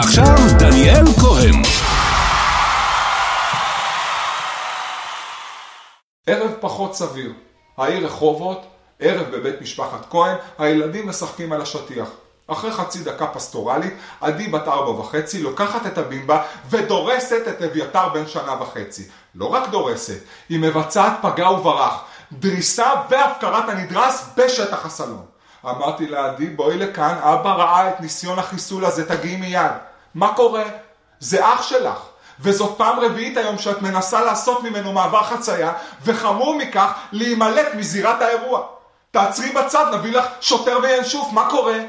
ועכשיו דניאל כהן. ערב פחות סביר. העיר רחובות, ערב בבית משפחת כהן, הילדים משחקים על השטיח. אחרי חצי דקה פסטורלית, עדי בת 4.5 לוקחת את הבימבה ודורסת את אביתר בן 1.5 שנה. לא רק דורסת, היא מבצעת פגע וברח, דריסה והפקרת הנדרס בשטח הסלון. אמרתי לה, עדי, בואי לכאן, אבא ראה את ניסיון החיסול הזה, תגיעי מיד. מה קורה? זה אח שלך. וזאת פעם רביעית היום שאת מנסה לעשות ממנו מעבר חצייה, וחמור מכך להימלט מזירת האירוע. תעצרי בצד, נביא לך שוטר וינשוף, מה קורה?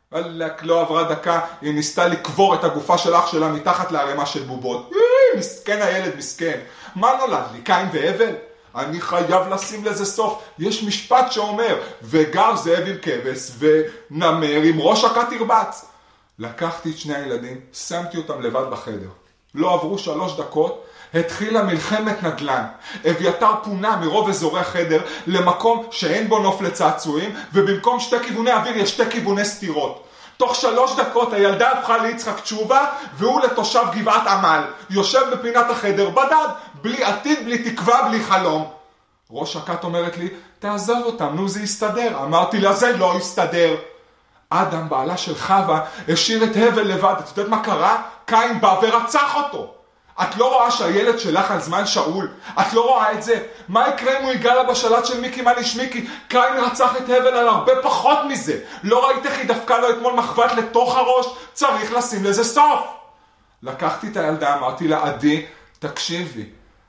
לא עברה דקה, היא ניסתה לקבור את הגופה של אח שלה מתחת לערימה של בובות. מסכן הילד, מסכן. מה נולד לי, קין והבל? אני חייב לשים לזה סוף. יש משפט שאומר, וגר זאב עם כבש ונמר עם ראש הכת ירבץ. לקחתי את שני הילדים, שמתי אותם לבד בחדר. לא עברו 3 דקות, התחילה מלחמת נדל"ן. אביתר פונה מרוב אזורי החדר למקום שאין בו נוף לצעצועים, ובמקום 2 כיווני אוויר יש 2 כיווני סתירות. תוך 3 דקות הילדה הפכה ליצחק תשובה, והוא לתושב גבעת עמל. יושב בפינת החדר בדד, בלי עתיד, בלי תקווה, בלי חלום. ראש הכת אומרת לי, תעזוב אותם, נו זה יסתדר. אמרתי לה, זה לא יסתדר. אדם, בעלה של חווה, השאיר את הבל לבד. את יודעת מה קרה? קין בא ורצח אותו. את לא רואה שהילד שלך על זמן שאול? את לא רואה את זה? מה יקרה אם הוא יגע לה בשלט של מיקי מניש מיקי? קין רצח את הבל על הרבה פחות מזה. לא ראית איך היא דפקה לו אתמול מחבת לתוך הראש? צריך לשים לזה סוף. לקחתי את הילדה, אמרתי לה, עדי, תקשיבי.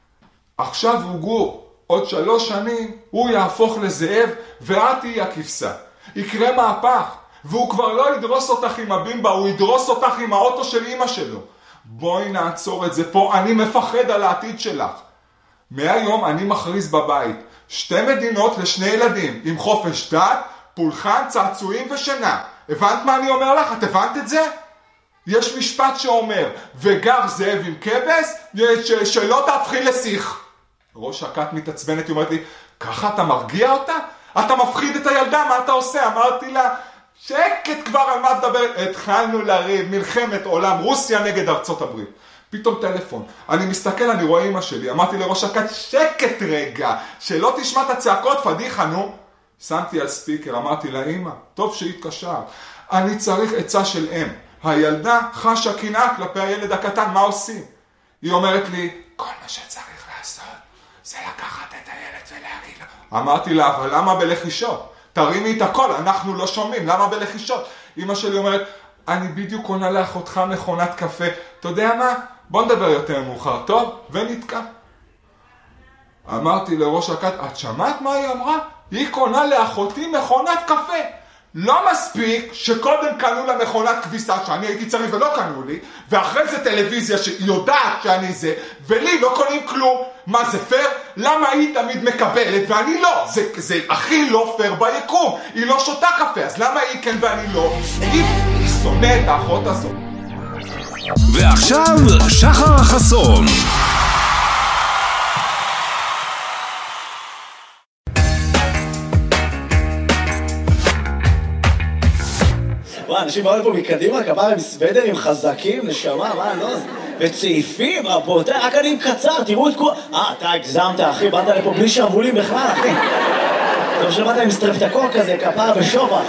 עכשיו הוא גור. עוד 3 שנים הוא יהפוך לזאב ואת תהיי הכבשה. יקרה מהפך. והוא כבר לא ידרוס אותך עם הבימבה, הוא ידרוס אותך עם האוטו של אמא שלו. בואי נעצור את זה פה, אני מפחד על העתיד שלך. מהיום אני מכריז בבית, 2 מדינות ל2 ילדים, עם חופש דת, פולחן, צעצועים ושינה. הבנת מה אני אומר לך? את הבנת את זה? יש משפט שאומר, וגר זאב עם כבש, שלא תהפכי לשיח. ראש הכת מתעצבנת, היא אומרת לי, ככה אתה מרגיע אותה? אתה מפחיד את הילדה, מה אתה עושה? אמרתי לה, שקט כבר, על מה תדבר? התחלנו לריב, מלחמת עולם, רוסיה נגד ארצות הברית. פתאום טלפון, אני מסתכל, אני רואה אמא שלי, אמרתי לראש הכת, שקט רגע, שלא תשמע את הצעקות, פדיחה, נו. שמתי על ספיקר, אמרתי לה, אמא, טוב שהתקשר, אני צריך עצה של אם. הילדה חשה קנאה כלפי הילד הקטן, מה עושים? היא אומרת לי, כל מה שצריך לעשות, זה לקחת את הילד ולהגיד לו. אמרתי לה, אבל למה בלחישות? תרימי את הכל, אנחנו לא שומעים, למה בלחישות? אמא שלי אומרת, אני בדיוק קונה לאחותך מכונת קפה, אתה יודע מה? בוא נדבר יותר מאוחר, טוב? ונתקע. אמרתי לראש הכת, את שמעת מה היא אמרה? היא קונה לאחותי מכונת קפה. לא מספיק שקודם קנו לה מכונת כביסה שאני הייתי צריך ולא קנו לי, ואחרי זה טלוויזיה שיודעת שאני זה, ולי לא קונים כלום. מה זה פייר? למה היא תמיד מקבלת ואני לא? זה הכי לא פייר ביקום. היא לא שותה קפה, אז למה היא כן ואני לא? היא שונא את האחות הזאת. ועכשיו שחר החסון. אנשים באו לפה מקדימה, כמה הם סוודרים חזקים, נשמה, מה, לא? וצעיפים, רבותיי, רק אני עם קצר, תראו את כל... אתה הגזמת, אחי, באת לפה בלי שרבולים בכלל, אחי. טוב שבאת עם סטרפטקור כזה, כפר ושובח.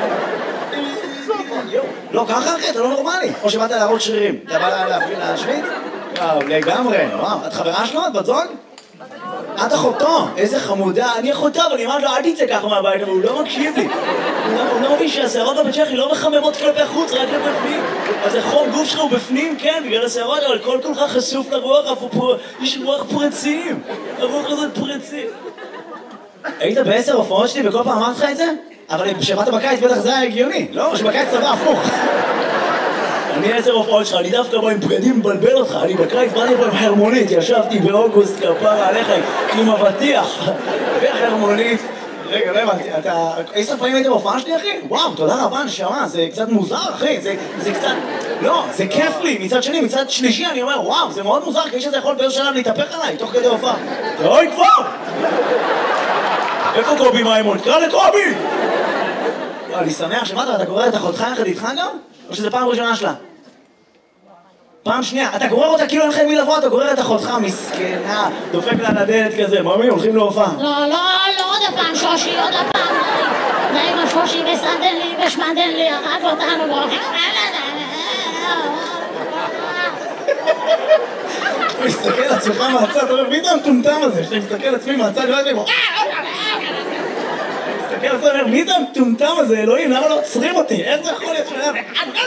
לא, ככה, אחי, אתה לא נורמלי. או שבאת להראות שרירים. אתה בא להשוויץ? לגמרי, וואו, את חברה שלו? את בת זוג? את אחותו, איזה חמודה, אני אחותו, אבל אני אמרת לו, אל תצא ככה מהבית, אבל הוא לא מקשיב לי. הוא לא מבין שהשערות בבצ'כי לא מחממות כלפי חוץ, רק בפנים. אז החום גוף שלך הוא בפנים, כן, בגלל השערות, אבל כל כך חשוף לרוח, יש רוח פרצים. הרוח הזאת פרצים. היית ב10 הופעות שלי וכל פעם אמרת לך את זה? אבל כשבאת בקיץ בטח זה היה הגיוני, לא? שבקיץ צבא הפוך. אני 10 הופעות שלך, אני דווקא בא עם בגדים מבלבל אותך, אני בקיץ באתי פה עם חרמונית, ישבתי באוגוסט כפרה עליך עם אבטיח וחרמונית. רגע, לא הבנתי, אתה... 10 פעמים היית בהופעה שלי, אחי? וואו, תודה רבה, נשמה, זה קצת מוזר, אחי, זה קצת... לא, זה כיף לי, מצד שני, מצד שלישי, אני אומר, וואו, זה מאוד מוזר, כי שאתה יכול באיזו שלב להתהפך עליי, תוך כדי הופעה. אוי, כבר! איפה קובי מיימון? קרא לקובי! אני שמח, שמעת, אתה קורא את אחותך יחד איתך גם? או שזה פעם ראשונה שלה? פעם שנייה, אתה גורר אותה כאילו אין לך מי לבוא, אתה גורר את אחותך, מסכנה, דופק לה על הדלת כזה, ממי, הולכים להופעה. לא, עוד הפעם שושי, עוד הפעם. די עם השושי וסדן לי ושמדן לי, הרג אותנו והולכים. אתה מסתכל על עצמך מהצד, אתה אומר, מי זה המטומטם הזה? שאתה מסתכל על עצמי מהצד, לא יודעים, מסתכל על עצמי, אומר, מי זה המטומטם הזה, אלוהים, למה לא עוצרים אותי? איך זה יכול להיות שלהם?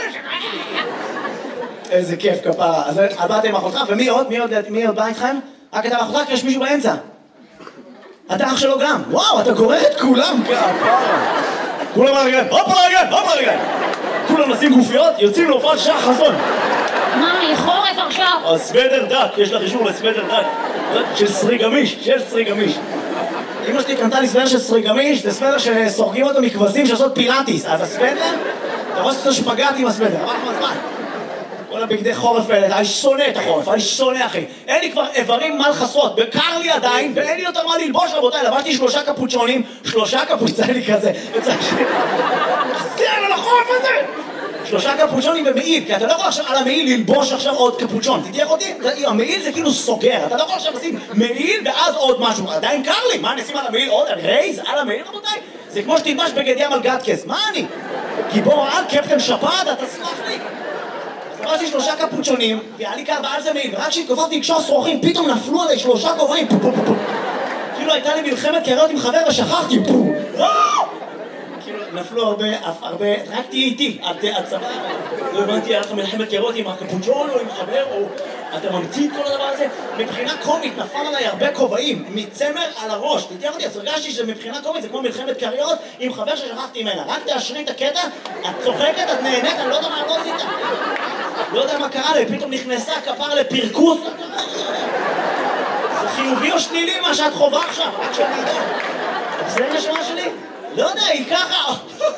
איזה כיף כפרה. אז באתם עם אחותך, ומי עוד? מי עוד בא איתכם? רק אתה ואחותך, כי יש מישהו באמצע. אתה אח שלו גם. וואו, אתה גורר את כולם. כפרה. כולם על הרגליים, הופ על הרגליים. כולם נשים גופיות, יוצאים להופעת שח חסון. מה, היא חורף עכשיו? הסוודר דק, יש לך אישור לסוודר דק. של סרי גמיש. אמא שלי קנתה לי סוודר של סרי גמיש, זה סוודר שסורגים אותו מכבשים שעושות פילאטיס. אז הסוודר, אתה רואה שאתה שפגעת עם הסוודר. כל הבגדי חורף האלה, אני שונא את החורף, אני שונא אחי. אין לי כבר איברים מה לחסות, קר לי עדיין, ואין לי יותר מה ללבוש רבותיי, לבשתי 3 קפוצ'ונים, 3 קפוצ'ונים לי כזה, זה על החורף הזה! 3 קפוצ'ונים ומעיל, כי אתה לא יכול עכשיו על המעיל ללבוש עכשיו עוד קפוצ'ון, תתייח אותי? המעיל זה כאילו סוגר, אתה לא יכול עכשיו לשים מעיל ואז עוד משהו, עדיין קר לי, מה נשים על המעיל עוד? רייז על המעיל רבותיי? זה כמו שתלבש בגד ים על גטקס, מה אני? גיבור על קפטן שפעת, אתה סמך לי? עברתי 3 קפוצ'ונים, והיה לי קר ועל זה מעיל, ורק כשהתקופפתי לקשור שרוכים, פתאום נפלו עליי 3 כובעים, כאילו הייתה לי מלחמת קריות עם חבר ושכחתי, כאילו נפלו הרבה, רק תהיה איתי, הצבא, לא הבנתי, היה לך מלחמת קריות עם הקפוצ'ון או עם חבר, או אתה ממציא את כל הדבר הזה, מבחינה קומית נפל עליי הרבה כובעים, מצמר על הראש, תתייח אותי, אז הרגשתי שמבחינה קומית זה כמו מלחמת קריות עם חבר ששכחתי ממנה, רק תאשרי את הקטע, את צוחקת, את נהנית, אני לא יודע מה לא עשית. לא יודע מה קרה לי, פתאום נכנסה כפר לפרקוס. זה חיובי או שלילי מה שאת חובה עכשיו, רק שאני יודע. זה נשמה שלי? לא יודע, היא ככה.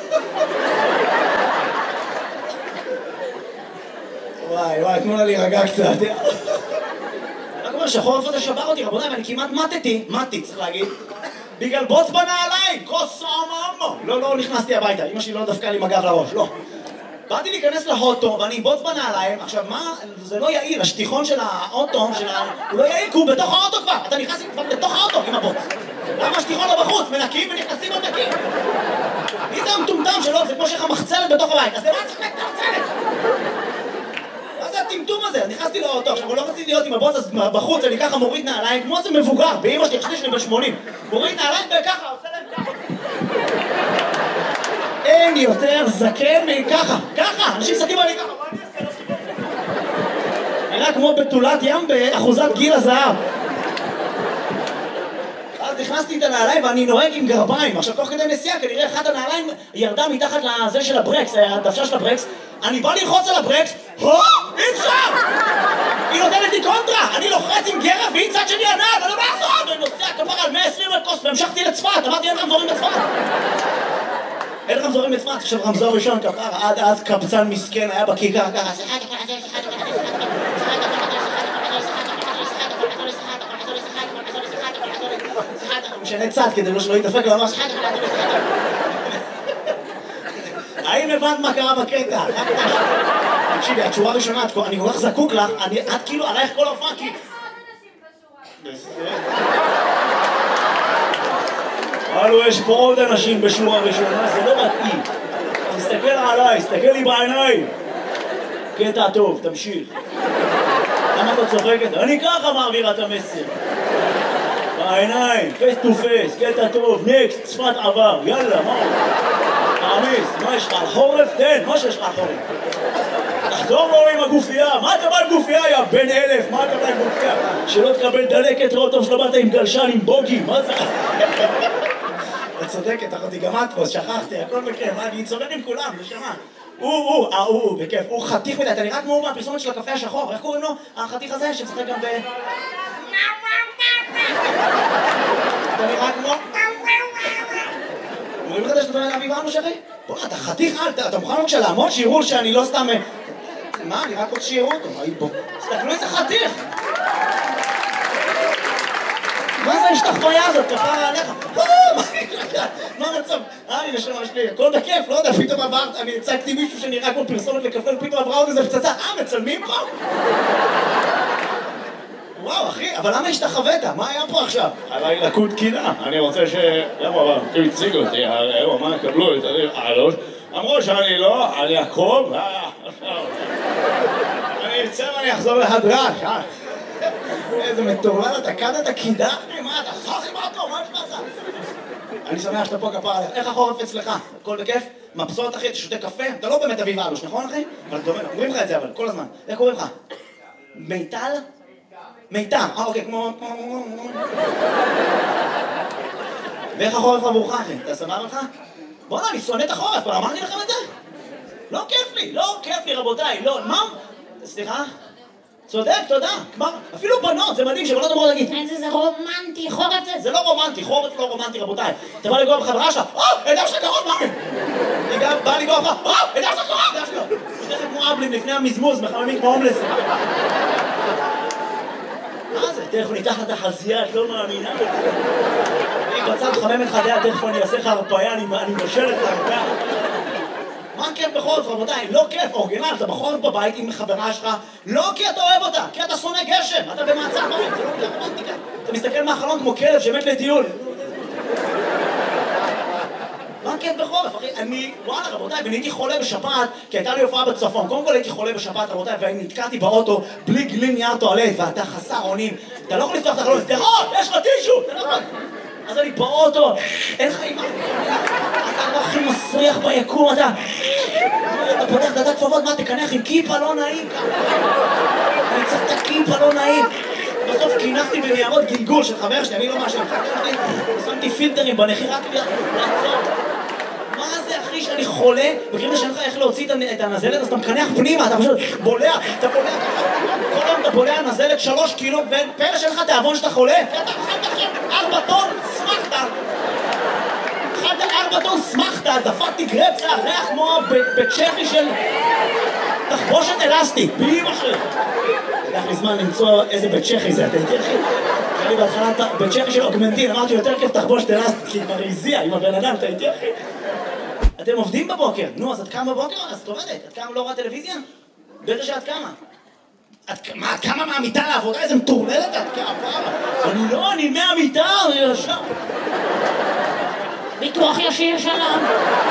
וואי, תנו לה להירגע קצת. רק אומר שהחורף הזה שבר אותי, רבותיי, ואני כמעט מתי, צריך להגיד. בגלל בוץ בנעליים, כוס עמם. לא נכנסתי הביתה, אמא שלי לא דפקה לי מגב לראש, לא. באתי להיכנס להוטו ואני אבוץ בנעליים, עכשיו מה, זה לא יעיל, השטיחון של האוטו, הוא לא יעיל כי הוא בתוך האוטו כבר, אתה נכנס כבר בתוך האוטו עם הבוץ. למה השטיחון לא בחוץ? מנקים ונכנסים עוד נקים. מי זה המטומטם שלו? זה כמו שיש לך מחצלת בתוך הבית, אז למה צריך את המחצלת? מה זה הטמטום הזה? נכנסתי לאוטו, עכשיו הוא לא רציתי להיות עם הבוץ, אז בחוץ אני ככה מוריד נעליים, כמו זה מבוגר, באמא שלי, חשבתי שאני ב-80. מוריד נעליים וככה, עושה להם ככה. אין יותר זקן מככה, אנשים מסתכלים עלי ככה, מה אני אעשה? נראה כמו בתולת ים באחוזת גיל הזהב. אז נכנסתי את הנעליים ואני נוהג עם גרביים, עכשיו תוך כדי נסיעה כנראה אחת הנעליים ירדה מתחת לזה של הברקס, הדוושה של הברקס, אני בא ללחוץ על הברקס, אי אפשר! היא נותנת לי קונטרה, אני לוחץ עם גרב והיא צד שלי הנעל, אני לא מעזור, אני נוסע כפר על 120 מטוס והמשכתי לצפת, אמרתי אין רמזורים בצפת. אין רמזורים בצפת, עכשיו רמזור ראשון כפר, עד אז קבצן מסכן היה בכיכר ככה, משנה צד כדי שלא יתדפק לו ממש. האם הבנת מה קרה בקטע? תקשיבי, את שורה ראשונה, אני כל כך זקוק לך, את כאילו עלייך כל ההופעה כי... הלו, יש פה עוד אנשים בשורה ראשונה, זה לא מתאים. תסתכל עליי, תסתכל לי בעיניים. קטע טוב, תמשיך. למה אתה צוחקת? אני ככה מעבירה את המסר. בעיניים, פייס טו פייס, קטע טוב, נקסט, צפת עבר, יאללה, מה? תעמיס, מה יש לך על חורף? תן, מה שיש לך על חורף? תחזור לו עם הגופייה, מה אתה בא עם גופייה, יא בן 1000, מה אתה בא עם גופייה? שלא תקבל דלקת, ראות טוב שלא באת עם גלשן, עם בוגי, מה זה? את צודקת, אחותי, גם את פה, שכחתי, הכל בכיף, אני צודק עם כולם, נשמה. בכיף, הוא חתיך מדי, אתה נראה כמו מהפרסומת של הקפה השחור, איך קוראים לו? החתיך הזה שצחק גם ב... אתה נראה כמו... אומרים לך שאתה בן אביב עמוש אחי? בוא, אתה חתיך אתה מוכן בבקשה לעמוד שיראו שאני לא סתם... מה, אני רק רוצה שיראו אותו, בוא. תסתכלו איזה חתיך! מה זה ההשתחוויה הזאת? כפרה עליך. מה המצב? אני נשמה שלי, הכל בכיף, לא יודע, פתאום עברת, אני הצגתי מישהו שנראה כמו פרסומת לקפל, פתאום עברה עוד איזה פצצה. מצלמים פה? וואו, אחי, אבל למה השתחווית? מה היה פה עכשיו? עליי לקות קינה. אני רוצה ש... למה הוא הציג אותי, הוא אמר, קבלו את העלות. אמרו שאני לא, אני אקום. אני אצא ואני אחזור להדרש, איזה מטורלל, אתה כאן את הקידה? מה אתה סחי מה אתה? מה נשמעת? אני שמח שאתה פה כפר עליך. איך החורף אצלך? הכל בכיף? מבסוט אחי, אתה שותה קפה? אתה לא באמת אביב אלוש, נכון אחי? אבל אומרים לך את זה אבל, כל הזמן. איך קוראים לך? מיטל? מיטל, אוקיי, כמו... ואיך החורף עבורך אחי? אתה סבבה לך? בוא'נה, אני שונא את החורף, אבל אמרתי לכם את זה? לא כיף לי, לא כיף לי רבותיי, לא, מה? סליחה? צודק, תודה. כבר, אפילו בנות, זה מדהים שבנות אמרו להגיד איזה רומנטי, חורף זה... זה לא רומנטי, חורף לא רומנטי רבותיי. אתה בא לגוע בחברה שלך, הידע שלך קרוב, מה? אני גם בא לגוע בך, הידע שלך קרוב, הידע שלך. תכף כמו אבלים לפני המזמוז, מחממים כמו הומלס. מה זה? תכף ניתח את החזייה, את לא מאמינה. אני בצד חמם את חדיה, תכף אני אעשה לך הרפאיה, אני משל את הרפאיה. מה כיף בחורף רבותיי? לא כיף, אורגינל, אתה בחורף בבית עם חברה שלך, לא כי אתה אוהב אותה, כי אתה שונא גשם, אתה במעצר בית, זה לא רומנטיקה. אתה מסתכל מהחלון כמו כלב שמת לטיול. מה כיף בחורף, אחי? וואלה רבותיי, ואני הייתי חולה בשפעת, כי הייתה לי הופעה בצפון. קודם כל הייתי חולה בשפעת רבותיי, ואני נתקעתי באוטו בלי גליל נייר טואלט, ואתה חסר אונים. אתה לא יכול לפתוח את החלון, יש לך טישו, אתה לא יכול. אז אני באוטו, אין לך אימא, אתה לא הכי מסריח ביקום, אתה פותח דעת כפפות, מה תקנח עם כיפה לא נעים אני צריך את הכיפה לא נעים בסוף כינחתי בניירות גלגול של חבר שלי, אני לא משהו שמתי פילטרים בנחי רק לעצור מה זה אחי שאני חולה, מכירים שאין לך איך להוציא את הנזלת, אז אתה מקנח פנימה, אתה פשוט בולע, אתה בולע כל היום אתה בולע נזלת 3 קילו, ופלא שאין לך תיאבון שאתה חולה, אתה אכלת עכשיו 4 טון סמכת, אכלת 4 טון סמכת, דפקתי גרפסה, ריח כמו בצ'כי של תחבושת אלסטית, בלי משהו. לקח לי זמן למצוא איזה בצ'כי זה, אתה איתי אחי? אני בהתחלה בצ'כי של אוגמנטין, אמרתי יותר כיף תחבושת אלסטית, כי כבר הזיע עם הבן אדם, אתה איתי אחי? אתם עובדים בבוקר, נו אז את קמה בבוקר? אז את עובדת, את קמה לא רואה טלוויזיה? בטח שאת קמה. את קמה מהמיטה לעבודה? איזה מטורללת את קמה? אני מהמיטה, אני ישר. ביטוח ישיר שלום.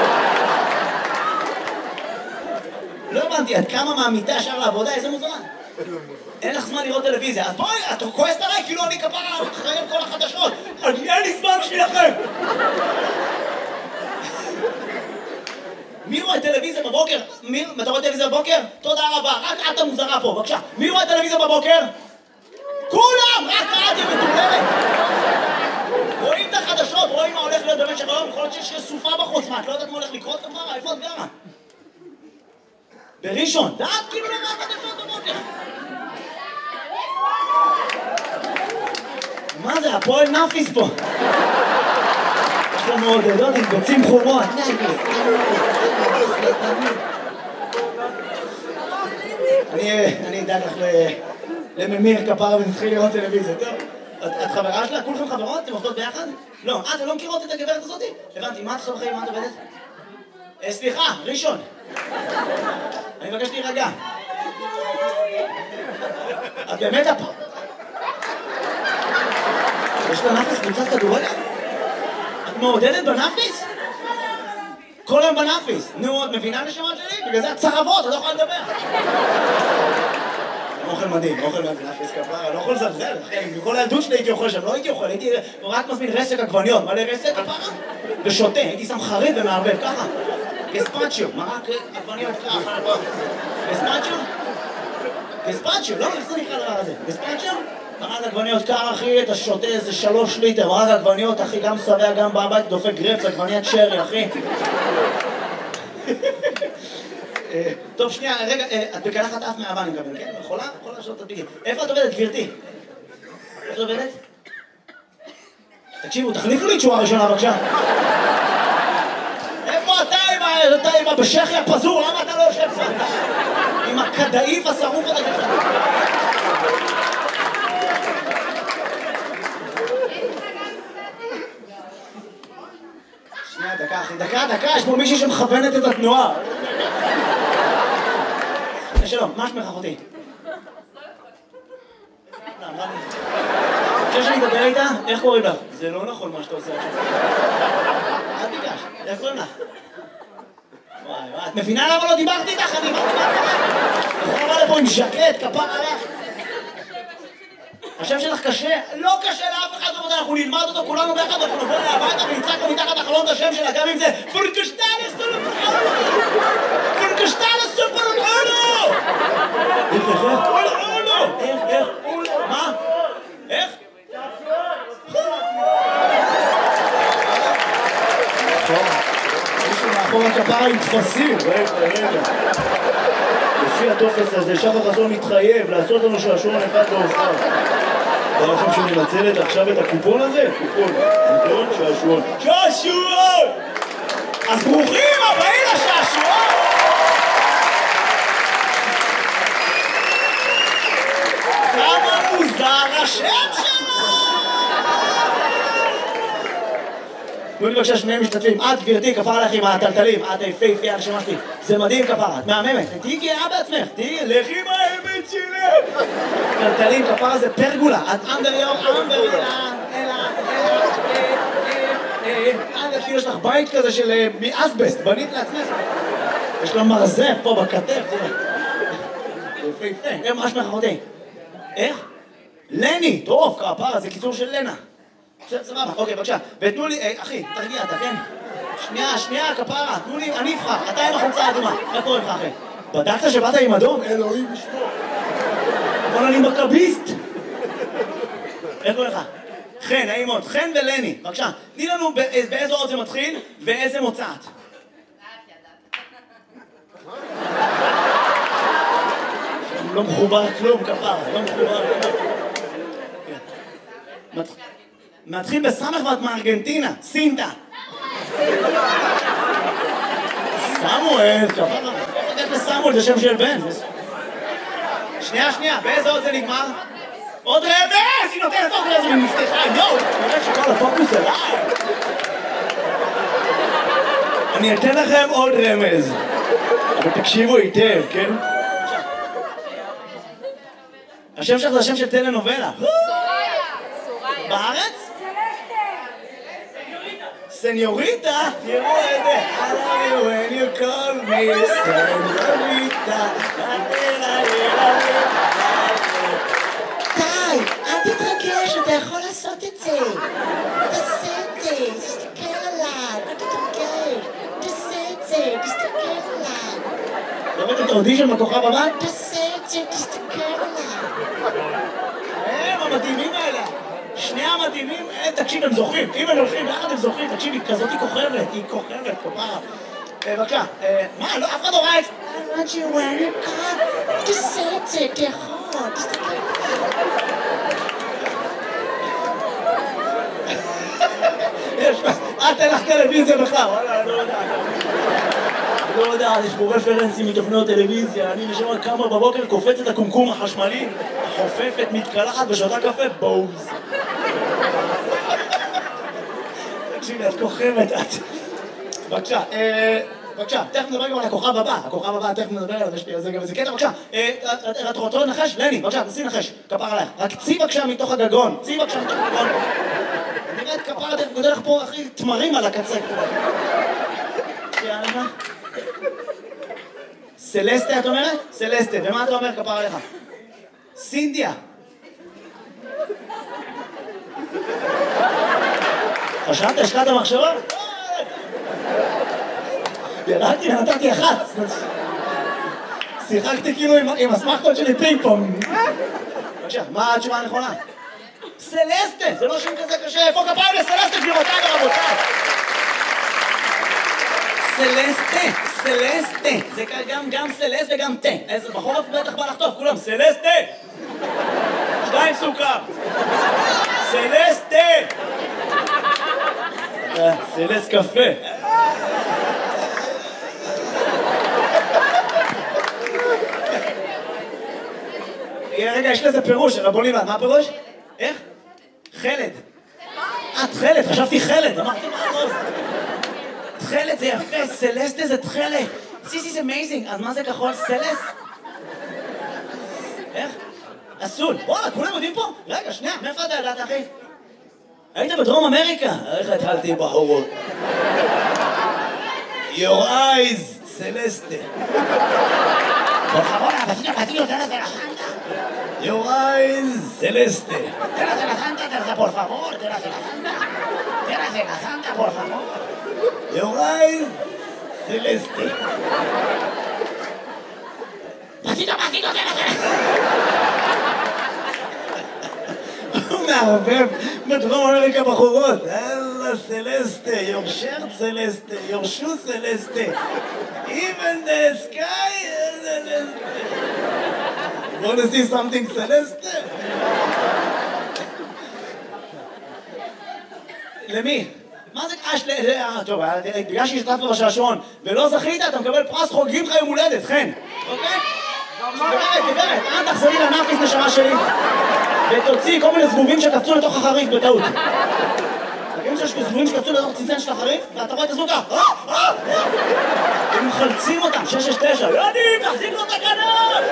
לא הבנתי, את קמה מהמיטה ישר לעבודה? איזה מוזמן? אין לך זמן לראות טלוויזיה, אז בואי, את כועסת עליי כאילו אני כפרה אחרי כל החדשות. אין לי זמן שלכם. מי רואה טלוויזיה בבוקר? אתה רואה טלוויזיה בבוקר? תודה רבה, רק את המוזרה פה, בבקשה. מי רואה טלוויזיה בבוקר? כולם! רק את היא מטורללת! רואים את החדשות, רואים מה הולך להיות במשך היום, יכול להיות שיש סופה בחוץ, מה? את לא יודעת מה הולך לקרות כפרה? איפה את גרה? בראשון, דעת כאילו לא רואה חדשות בבוקר. מה זה? הפועל נאפיס פה. יש לנו מעודדות עם ביצים חומות. אני אדאג לך לממיר כפרה ונתחיל לראות טלוויזיה, טוב? את חברה שלה? כולכם חברות? אתם עובדות ביחד? לא. אתם לא מכירות את הגברת הזאת? הבנתי, מה את חלחי? מה את עובדת? סליחה, ראשון. אני מבקש להירגע. את באמת פה? יש לה נאפיס קבוצת כדורגל? את מעודדת בנאפיס? כל היום בנאפיס. נו, את מבינה נשמה שלי? בגלל זה את צרבות, את לא יכולה לדבר. אוכל מדהים, אוכל מדהים, נאפיס כפרה, לא יכול לזלזל, אחי. בכל הילדות שלי הייתי אוכל שם, לא הייתי אוכל, הייתי רק מזמין רסק עגבניות. מלא רסק כפרה? ושותה, הייתי שם חריף ומערבב, ככה. גספצ'יו, מרק עגבניות ככה. גספצ'יו? גספצ'יו, לא? איך זה נקרא דבר הזה? גספצ'יו? מרק עגבניות קר אחי, אתה שותה איזה 3 ליטר, מרק עגבניות אחי, גם שבע, גם בבית, דופק גרפס, עגבניית שרי אחי. טוב שנייה, רגע, את בקלחת אף מהאבא אני מקבל, כן? יכולה? יכולה לשאול את הדביקים. איפה את עובדת גברתי? איפה את עובדת? תקשיבו, תחליפו לי תשובה ראשונה בבקשה. איפה אתה עם הבשכי הפזור? למה אתה לא יושב פה? עם הכדאיף השרוף הזה. דקה, יש פה מישהי שמכוונת את התנועה. שלום, מה שמך אחותי? חושב שאני אדבר איתה? איך קוראים לך? זה לא נכון מה שאתה עושה עכשיו. אל תיגש, איך קוראים לך? וואי, את מבינה למה לא דיברתי איתך? אני יכול לבוא לפה עם ז'קט, כפר עליך. השם שלך קשה? לא קשה לאף אחד, אנחנו נלמד אותו כולנו ביחד, אנחנו נבוא אליה הביתה ונצעק לו מתחת החלון את השם שלה, גם אם זה פורקשטל סופרולו! איך? מה? איך? מישהו מאחור הכפרה עם תפסים, רגע. לפי הטופס הזה, שחר חסון מתחייב לעשות לנו שעשועון אחד לאופר. אתה לכם שמנצלת עכשיו את הקופון הזה? קופון, שעשועון. שעשועון! אז ברוכים הבאים לשעשועון! כמה מוזר השם שלו! תנו לי בבקשה שני משתתפים. את גברתי, כפר עליך עם הטלטלים, את היפהפייה הנשמה שלי. זה מדהים כפרה, את מהממת. תהיי גאה בעצמך, לכי עם האמת שלך. טלטלים, כפרה זה פרגולה. את אנדריור, יש לך בית כזה של מאסבסט, בנית לעצמך. יש לה מרזב פה בכתף, תראה. מה שמך אחותי? איך? לני, טוב, כפרה, זה קיצור של לנה. סבבה, אוקיי, בבקשה. ותנו לי, אחי, תרגיע אתה, כן? שנייה, כפרה, תנו לי, אני אבחר, אתה עם החולצה האדומה. מה קורה לך, אחי? בדקת שבאת עם אדום? אלוהים לשמור. אבל אני מכביסט. איך קורה לך? חן, נעים מאוד, חן ולני, בבקשה. תני לנו באיזו אות זה מתחיל ואיזה מוצאת. לא מחובר כלום, כפרה, לא מחובר כלום. מתחיל בסמך ואת מארגנטינה, סינטה. סמואל, כפרה. סמואל זה שם של בן. שנייה, באיזה עוד זה נגמר? עוד רמז! היא נותנת עוד רמז ומפתחה, יואו! נראה שכל הפוקוס אליי. אני אתן לכם עוד רמז. אבל תקשיבו היטב, כן? השם שלך זה השם של טלנובלה. בארץ? סניוריטה? תראו את זה. I love you when you call me סניוריטה. די, אל תתרגש, אתה יכול לעשות את זה. תעשה את זה, תסתכל עליי, אל תתרגש. תעשה את זה, תסתכל עליי. לראות את האודישן בכוכב הבא? תעשה את זה, תסתכל עליי. הם המדהימים האלה. שני המדהימים, תקשיב, הם זוכים. אם הם הולכים ביחד הם זוכים, תקשיב, היא כזאת היא כוכבת, כפרה. בבקשה, מה, לא, אף אחד לא ראה את זה. I want you when you call. תעשה את זה, אתה יכול, תסתכל עליי. אין לך טלוויזיה בכלל, וואלה, לא יודע, יש פה רפרנסים מתוכניות טלוויזיה, אני נשמע כמה בבוקר קופץ את הקומקום החשמלי, חופפת, מתקלחת ושותה קפה, בוז. תקשיבי, את כוכבת, את. בבקשה, תכף נדבר גם על הכוכב הבא, תכף נדבר עליו, יש לי על זה גם איזה קטע, בבקשה. את רוצה לנחש? לני, בבקשה, תנסי לנחש, כפר עלייך. רק צי בבקשה מתוך הגגון, נראה את כפר הדרך, גודל לך פה, אחי, תמרים על הקצה. יאללה. סלסטה, את אומרת? סלסטה, ומה אתה אומר, כפר עליך? סינדיה. חשבת, השקעת מחשבה? ירדתי ונתתי אחת. שיחקתי כאילו עם הסמכות שלי פינג פונג. בבקשה, מה התשובה הנכונה? סלסטה, זה לא שם כזה קשה. איפה כפיים לסלסטה, גבירותיי ורבותיי? סלסטה, זה גם סלסט וגם תה. איזה בחורף בטח בא לחטוף, כולם, סלסטה! 2 סוכר. סלסטה! סלסט קפה. רגע, יש לזה פירוש, רבו ליבן, מה הפירוש? איך? חלד. את חלד, חשבתי חלד, אמרתי מה זה? תכלת זה יפה, סלסטה זה תכלת. This is amazing. אז מה זה כחול? סלס? איך? אסול. וואלה, כולם יודעים פה? רגע, שנייה, מאיפה אתה ידעת, אחי? היית בדרום אמריקה? איך התחלתי בחורות? Your eyes, סלסטה. Por favor, vecino Patillo, te de la Santa. Your eyes, Celeste. Te de la Santa, por favor, te de la Santa. Te de la Santa, por favor. Your eyes, Celeste. Pasito, pasito, te de la הוא מערבב בדרום אמריקה בחורות. אללה סלסטה, your shirt סלסטה, your shoe סלסטה. Even the sky is סלסטה. You want to see something סלסטה? למי? מה זה קש? טוב, בגלל שהשתתפת בשעשועון ולא זכית, אתה מקבל פרס חוגגים לך יום הולדת, חן. אוקיי? גברת, אל תחזרי לנאפיס נשמה שלי ותוציא כל מיני זבובים שקפצו לתוך החריף בטעות. תגידו שיש זבובים שקפצו לתוך צנצן של החריף ואתה רואה את הזבוב ככה הם מחלצים אותם, 669 יודעים, תחזיק לו את הכנף.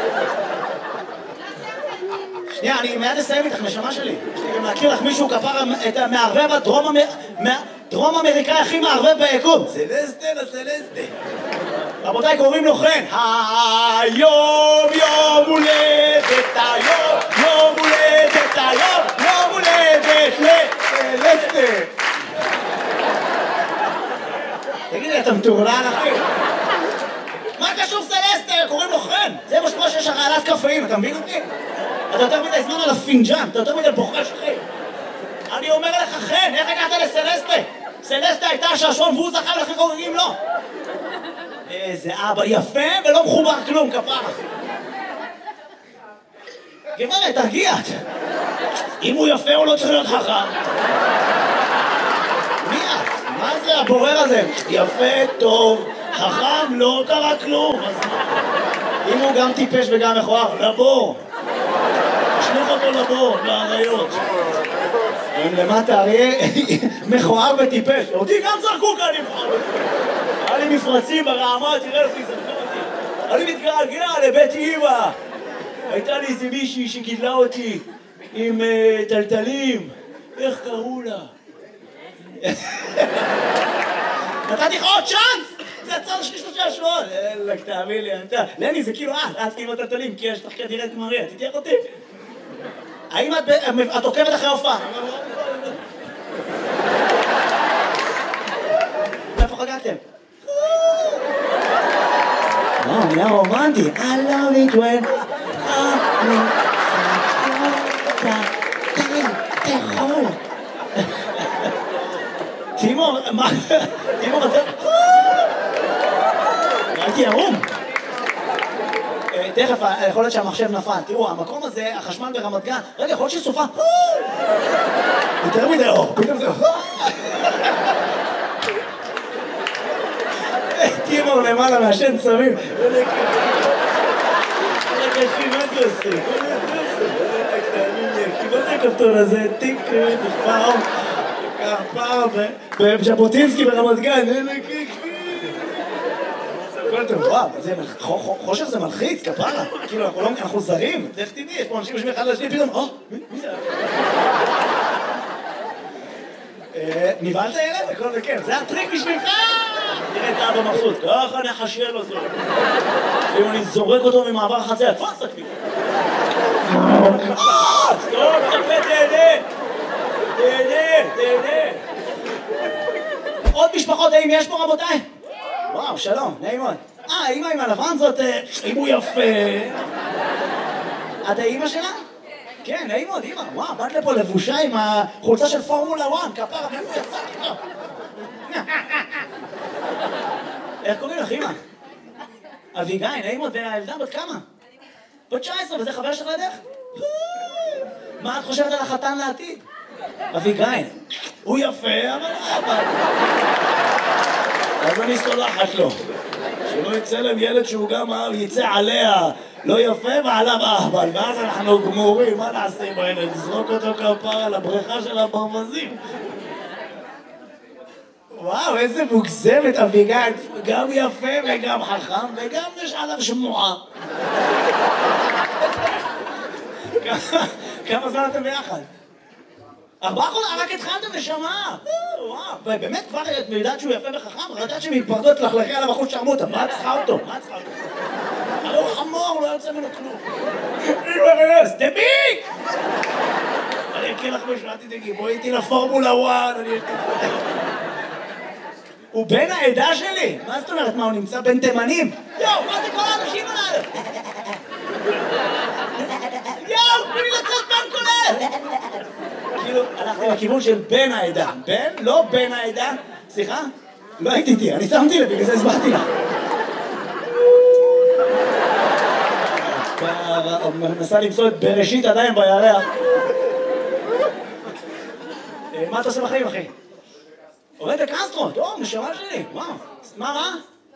שנייה, אני מיד אסיים איתך נשמה שלי. יש לי גם להכיר לך מישהו כפר את המערבב הדרום אמריקאי הכי מערבב ביקום. סלסטה לסלסטה. רבותיי, קוראים לו חן. היום יום הולדת, היום יום הולדת, היום יום הולדת לסלסטה. תגיד לי, אתה מטורלל אחי? מה קשור סלסטה? קוראים לו חן. זה מה שקורה שיש הרעלת קפאים, אתה מבין אותי? אתה יותר מדי זמן על הפינג'אן, אתה יותר מדי בוחש אחי. אני אומר לך חן, איך הגעת לסלסטה? סלסטה הייתה השעשועון והוא זכה לכי חוגגים לו. איזה אבא יפה ולא מחובר כלום, כפרה. גברת, תרגיע. אם הוא יפה הוא לא צריך להיות חכם. מי את? מה זה הבורר הזה? יפה, טוב, חכם, לא קרה כלום. אם הוא גם טיפש וגם מכוער, לבור. תשלח אותו לבור, לאריות. הם למטה אריה מכוער וטיפש. אותי גם זרקו כאן נבחר. היה לי מפרצים ברעמה, תראה לפי זרקו אותי. אני מתגעגע לבית אמא. הייתה לי איזה מישהי שגידלה אותי עם טלטלים. איך קראו לה? נתתי לך עוד צ'אנס! זה הצד שלי 3 שבועות. אלק, תאמין לי, לני, זה כאילו את כאילו טלטלים, כי יש תחקיר תראה את מריה, תתייך אותי. האם את עוקבת אחרי הופעה? איפה חגגתם? נהיה רומנטי. I love it when תאכול. תימור, מה? תימור, אתה... הייתי ערום. תכף, יכול להיות שהמחשב נפל. תראו, המקום הזה, החשמל ברמת גן, רגע, יכול להיות שסופה. יותר מדי אור, פתאום זה... תימור למעלה מהשן צמים. מה זה עושה? מה זה הכפתור הזה? טיק, פעם, בז'בוטינסקי ברמת גן. וואו, חושך זה מלחיץ, כפרה. כאילו, אנחנו זרים. איך תדעי, יש פה אנשים יושבים אחד לשני, פתאום, מי זה? נבהלת ילד? הכל בכיף. זה הטריק בשבילך! תראה את אבא מבסוט, ככה נחשל אותו. אם אני זורק אותו ממעבר החצר, תפס אותי. סטופ, תפה, תהנה. תהנה. עוד משפחות, האם יש פה רבותיי? וואו, שלום, נעים מאוד. האמא עם הלבן זאת, אם הוא יפה. את האמא שלה? כן, נעים מאוד, אמא. וואו, באת לפה לבושה עם החולצה של פורמולה 1, כפרה, ואיפה יצא איתו? איך קוראים לך, אמא? אביגיל, נעים מאוד, והילדה בת כמה? בת 19, וזה חבר שלך לידך? מה את חושבת על החתן לעתיד? אביגיל, הוא יפה, אבל... אז אני סולחת לו. שלא יצא להם ילד שהוא גם יצא עליה לא יפה ועליו אהבל, ואז אנחנו גמורים, מה נעשה עם הילד? נזרוק אותו כפרה לבריכה של הברווזים. וואו, איזה מוגזמת אביגיל, גם יפה וגם חכם וגם יש עליו שמועה. כמה זמן אתם ביחד? 4 חודשים, רק התחלתם נשמה. וואו, באמת כבר את יודעת שהוא יפה וחכם? רדעת שמתפרדות תלכלכי עליו אחוז שרמוטה, מה את צריכה אותו? הרי הוא חמור, לא יוצא ממנו כלום. אימא, סטביק! אני אקריא לך משהו, אל תדאגי, בואי איתי לפורמולה 1, הוא בן העדה שלי! מה זאת אומרת? מה, הוא נמצא בין תימנים? יואו, מה זה כל האנשים עליו? יואו, תנו לי לצאת בן כולל! כאילו, הלכתי לכיוון של בן העדה. בן? לא בן העדה. סליחה? לא הייתי איתי, אני שמתי לב, בגלל זה הסברתי לך. מנסה למצוא את בראשית עדיין בירח. מה אתה עושה בחיים, אחי? עובד בקסטרו, טוב, נשמה שלי, וואו. מה רע?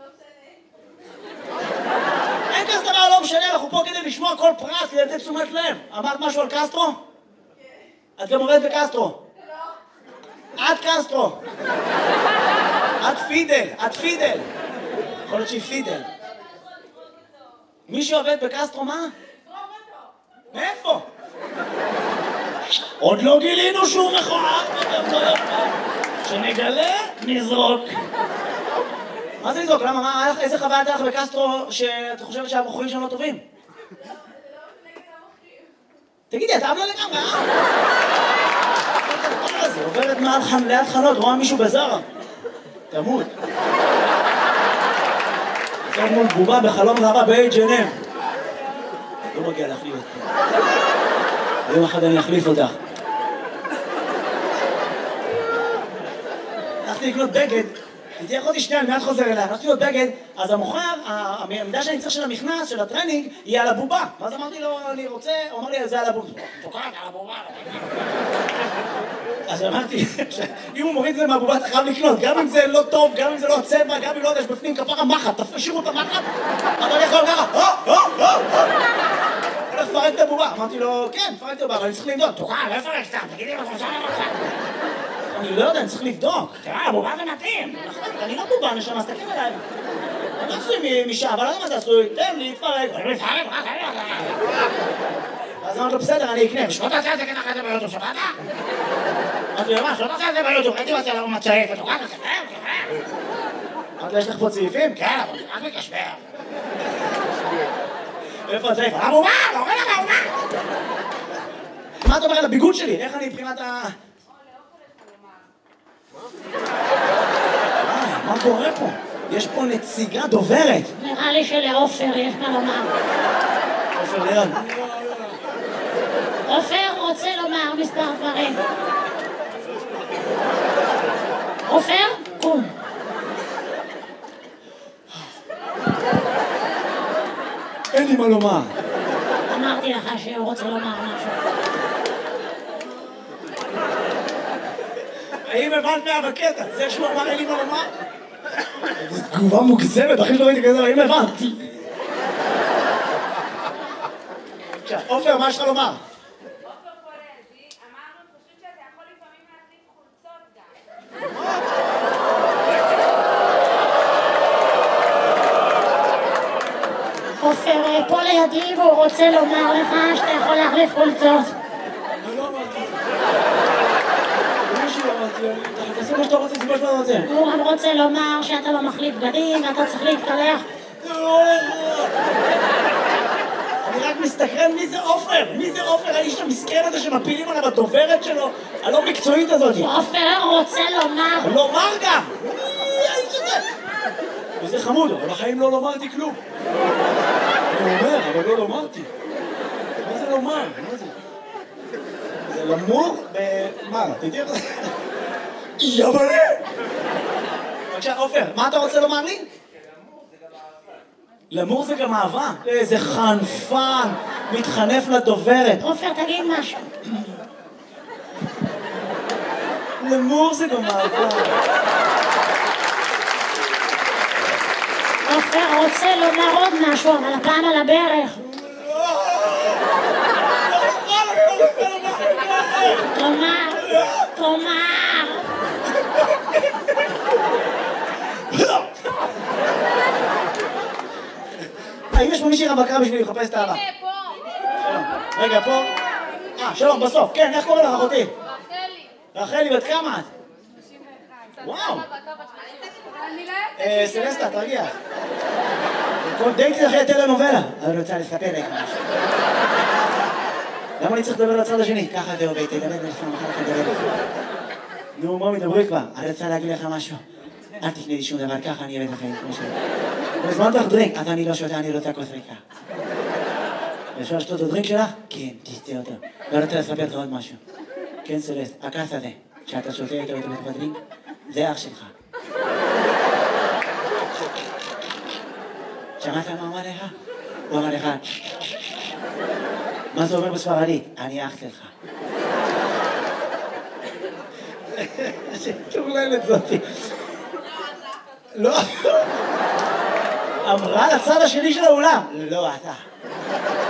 אין כזה דבר, לא משנה, אנחנו פה כדי לשמוע כל פרט, כדי לתת תשומת לב. אמרת משהו על קסטרו? את גם עובדת בקסטרו. את קסטרו. את פידל, את פידל. יכול להיות שהיא פידל. מי שעובד בקסטרו, מה? מאיפה? עוד לא גילינו שהוא מכוער. שנגלה, נזרוק. מה זה לזרוק? למה? איזה חוויה הייתה לך בקסטרו שאת חושבת שהבחורים שם לא טובים? תגידי, אתה אבלה לגמרי, זה עוברת ליד חנות, רואה מישהו בזרה. תמות. זה מול בובה בחלום רבה ב-H&M. לא מגיע להחליף אותך. יום אחד אני אחליף אותך. הלכתי לקנות בגד, הייתי אחותי שנייה, אני מיד חוזר אליה, הלכתי לקנות בגד, אז המוכר, העמדה שאני צריך של המכנס, של הטרנינג, היא על הבובה. ואז אמרתי לו, אני רוצה, הוא אמר לי, זה על הבובה. תוקעת על הבובה. אז אמרתי, אם הוא מוריד את זה מהבובה, אתה חייב לקנות, גם אם זה לא טוב, גם אם זה לא הצבע, גם אם לא יודע, יש בפנים כפרה מחט, תשאירו את המחט, אתה הולך לו ככה, הולך לפרק את הבובה. אמרתי לו, כן, פרק את הבובה, אבל אני צריך לבדוק. תוקעת, לא לפרק סתם, תגידי לו, אני לא יודע, אני צריך לבדוק. תראה, הבובה זה מתאים. אני לא בובה, נשמה, סתכל עליי. אני עשוי משעה, אבל לא יודע מה זה עשוי. תן לי, תפרק. אז אמרתי לו, בסדר, אני אקנה. שלא תעשה את זה ככה את זה ביוטיוב, שבאת? אמרתי לו, מה, שלא תעשה את זה ביוטיוב, הייתי מצא לנו מצעית, ותוקעת, תקרב. אמרתי לו, יש לך פה צעיפים? כן, אבל רק מקשבר. איפה הצעיף? הבובה, לא רואה לך הבובה. מה אתה אומר על הביגוד שלי? איך אני מבחינת ה... מה קורה פה? יש פה נציגה דוברת. נראה לי שלעופר יש מה לומר. עופר ליד. עופר רוצה לומר מספר דברים. עופר, קום. אין לי מה לומר. אמרתי לך שהוא רוצה לומר משהו. האם הבנת מהבקטע? זה שהוא אמר אין לי מה לומר? זו תגובה מוגזמת, אחי שלא ראיתי כזה, האם הבנת? עופר, מה יש לך לומר? עופר פולזי, אמרנו פשוט שאתה יכול לפעמים להחליף חולצות גם. עופר פה לידי והוא רוצה לומר לך שאתה יכול להחליף חולצות. אני לא אמרתי. תעשי מה שאתה רוצה, תעשי מה שאתה רוצה. הוא גם רוצה לומר שאתה לא מחליף בגדים ואתה צריך להתקלח. אני רק מסתכרן מי זה עופר? מי זה עופר? האיש המסכן הזה שמפילים עליו הדוברת שלו, הלא מקצועית הזאת. עופר רוצה לומר. לומר גם! מי האיש הזה? וזה חמוד, אבל בחיים לא לומרתי כלום. אני אומר, אבל לא לומרתי. מה זה לומר? מה זה? זה למור מה? תדעי איך זה? יבלה! בבקשה, עופר, מה אתה רוצה לומר לי? למור זה גם אהבה. איזה חנפן, מתחנף לדוברת. עופר, תגיד משהו. למור זה גם אהבה. עופר רוצה לומר עוד משהו, אבל הפעם על הברך. תאמר. רווקה בשביל לחפש את האהבה. הנה, פה. רגע, פה. שלום, בסוף. כן, איך קוראים לך אחותי? רחלי. רחלי, בת כמה את? 31. וואו. אני לא יוצאת. סלסטה, תרגיע. כל דייטי אחרי טלנובלה. אני רוצה לספר לך משהו. למה אני צריך לדבר לצד השני? ככה זה עובד, תדבר לך, מחר אתה תדבר לך. נו, מה מדברי כבר? אני רוצה להגיד לך משהו. אל תקנה לי שום דבר, ככה אני אוהב את החיים, כמו שאני. בזמן לך דרינק, אז אני לא שותה, אני רוצה כוס ריקה. אפשר לשתות את הדרינק שלך? כן, תשתה אותו. ואני רוצה לספר לך עוד משהו. כן, סלסט, הכס הזה, שאתה שותה איתו בתוך הדרינק, זה אח שלך. שמעת מה אמר לך? הוא אמר לך, מה זה אומר בספרדית? אני אח שלך. שטורללת זאתי. לא. אמרה לצד השני של האולם. לא, אתה.